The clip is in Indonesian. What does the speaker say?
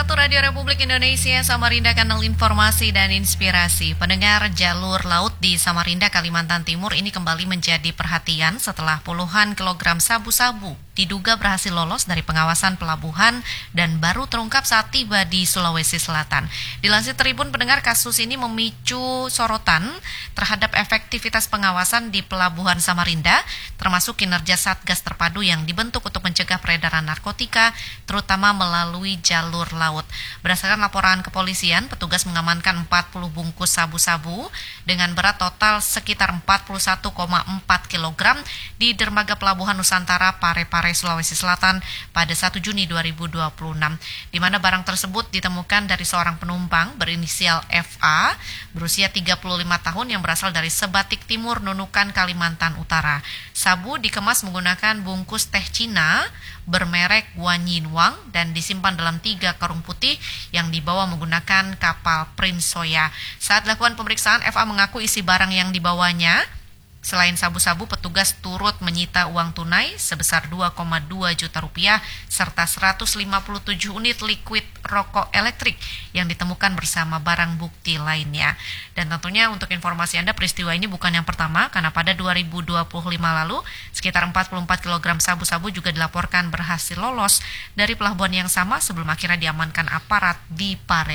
Radio Republik Indonesia, Samarinda, kanal informasi dan inspirasi. Pendengar, jalur laut di Samarinda, Kalimantan Timur ini kembali menjadi perhatian setelah puluhan kilogram sabu-sabu diduga berhasil lolos dari pengawasan pelabuhan dan baru terungkap saat tiba di Sulawesi Selatan. Dilansir Tribun, pendengar, kasus ini memicu sorotan terhadap efektivitas pengawasan di Pelabuhan Samarinda, termasuk kinerja Satgas Terpadu yang dibentuk untuk mencegah peredaran narkotika, terutama melalui jalur laut. Berdasarkan laporan kepolisian, petugas mengamankan 40 bungkus sabu-sabu dengan berat total sekitar 41,4 kg di dermaga Pelabuhan Nusantara Parepare, Sulawesi Selatan pada 1 Juni 2026, di mana barang tersebut ditemukan dari seorang penumpang berinisial FA berusia 35 tahun yang berasal dari Sebatik Timur, Nunukan, Kalimantan Utara. Sabu dikemas menggunakan bungkus teh Cina bermerek Guanyinwang dan disimpan dalam 3 karung putih yang dibawa menggunakan kapal Prince Soya. Saat dilakukan pemeriksaan, FA mengaku isi barang yang dibawanya selain sabu-sabu, petugas turut menyita uang tunai sebesar 2,2 juta rupiah serta 157 unit liquid rokok elektrik yang ditemukan bersama barang bukti lainnya. Dan tentunya untuk informasi Anda, peristiwa ini bukan yang pertama, karena pada 2025 lalu sekitar 44 kg sabu-sabu juga dilaporkan berhasil lolos dari pelabuhan yang sama sebelum akhirnya diamankan aparat di Parepare.